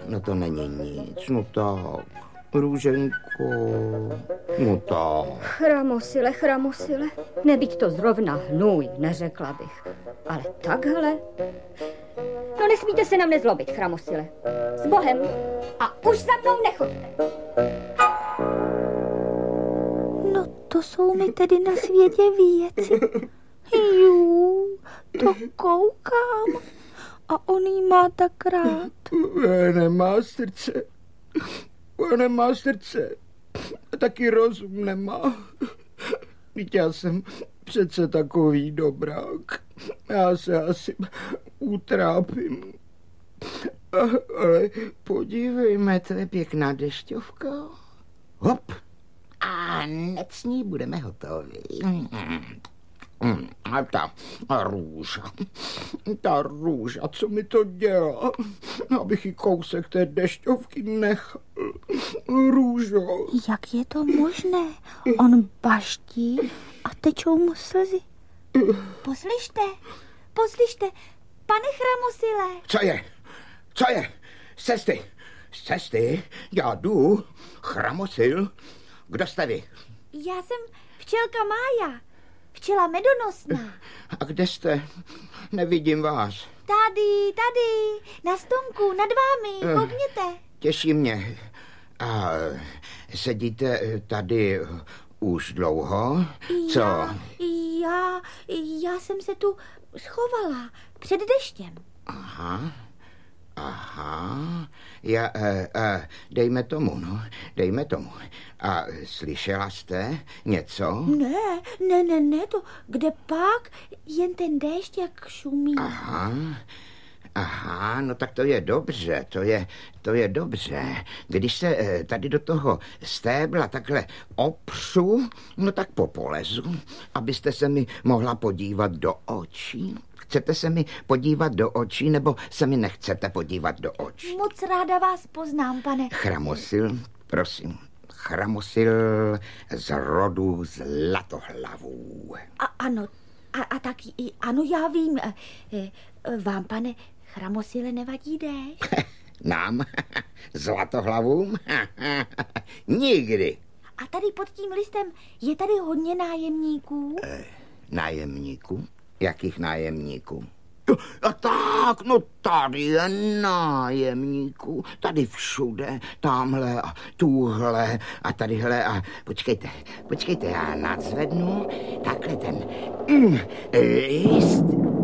No to není nic, no tak. Růženko, no tak. Chramosile, nebyť to zrovna hnůj, neřekla bych. Ale takhle? No nesmíte se na mne zlobit, Chramosile. S Bohem a už za mnou nechoďte. No to jsou mi tedy na světě věci. To koukám. A on jí má tak rád. Nemá srdce. Taky rozum nemá. Víte, já jsem přece takový dobrák. Já se asi utrápím. Ale podívejme, to je pěkná dešťovka. Hop. A hned s ní budeme hotovi. A ta růža, co mi to dělá? Abych jí kousek té dešťovky nechal. Růžo. Jak je to možné? On baští a tečou mu slzy. Poslyšte, pane Chramosile. Co je? Z cesty? Já jdu. Chramosil? Kdo jste vy? Já jsem včelka Mája. Včela medonosná. A kde jste? Nevidím vás. Tady, na stonku, nad vámi, koukněte. Těší mě. A sedíte tady už dlouho? Co? Já jsem se tu schovala před deštěm. Aha. Dejme tomu. A slyšela jste něco? Ne, to kde pak? Jen ten déšť, jak šumí. Aha, no tak to je dobře, to je dobře. Když se tady do toho stébla takhle opřu, no tak popolezu, abyste se mi mohla podívat do očí. Chcete se mi podívat do očí, nebo se mi nechcete podívat do očí? Moc ráda vás poznám, pane. Chramosil, prosím. Chramosil z rodu Zlatohlavů. Ano, a tak ano, já vím. Vám, pane Chramosile, nevadí déšť? Nám? Zlatohlavům? Nikdy. A tady pod tím listem je tady hodně nájemníků? Nájemníků? Jakých nájemníků? A tak, no tady je nájemníků. Tady všude, tamhle a tuhle a tadyhle a počkejte, já nadzvednu takhle ten list.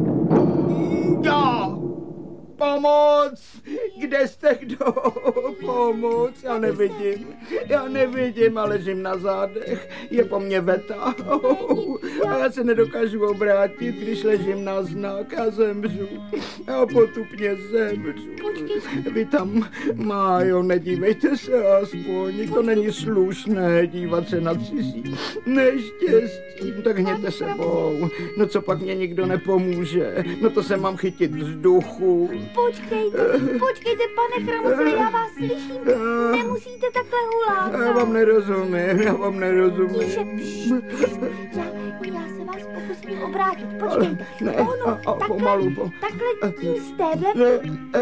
Jo! Pomoc! Kde jste, kdo? Pomoc! Já nevidím a ležím na zádech. Je po mně veta. A já se nedokážu obrátit, když ležím na znak a zemřu. Já potupně zemřu. Vy tam, Májo, nedívejte se aspoň. To není slušné dívat se na cizí neštěstí. Tak hněte sebou. No co pak mě nikdo nepomůže? No to se mám chytit vzduchu. Počkejte, pane Chramosile, já vás slyším. Nemusíte takhle hulát. Já vám nerozumím. Tiše, já se vás pokusím obrátit. Počkejte. Takhle tím stéblem.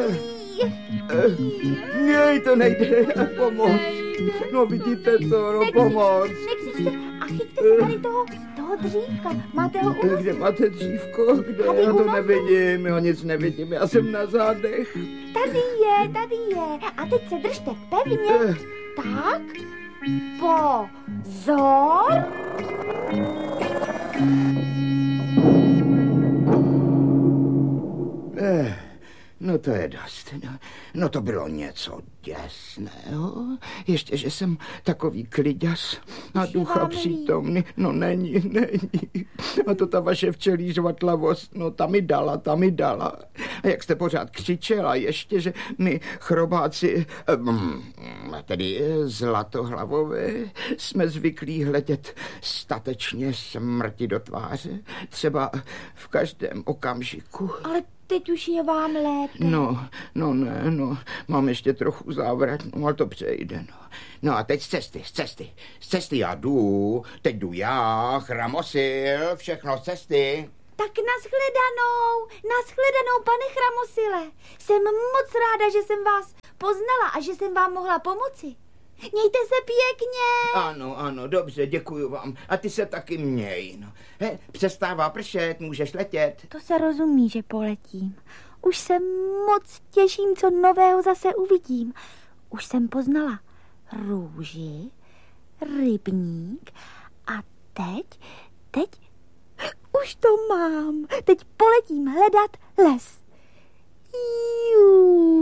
Nej, to nejde. Pomoc. No vidíte to, no pomoc. Nekřičte a chyťte se tady toho dřívka. Máte ho u Kde máte dřívko? Kde? Já to nevidím, já nic nevidím, já jsem na zádech. Tady je. A teď se držte pevně. Tak. Pozor. No to je dost. No to bylo něco děsného. Ještě, že jsem takový kliďas a ducha přítomný. No není. A to ta vaše včelí žvatlavost, no ta mi dala. A jak jste pořád křičela, ještě, že my chrobáci, tedy Zlatohlavové, jsme zvyklí hledět statečně smrti do tváře. Třeba v každém okamžiku. Ale teď už je vám lépe. No, mám ještě trochu závrat, no, ale to přejde, no. No a teď z cesty já jdu, teď jdu já, Chramosil, všechno z cesty. Tak nashledanou, pane Chramosile. Jsem moc ráda, že jsem vás poznala a že jsem vám mohla pomoci. Mějte se pěkně. Ano, dobře, děkuju vám. A ty se taky měj. No. Přestává pršet, můžeš letět. To se rozumí, že poletím. Už se moc těším, co nového zase uvidím. Už jsem poznala růži, rybník a teď už to mám. Teď poletím hledat les. Jú.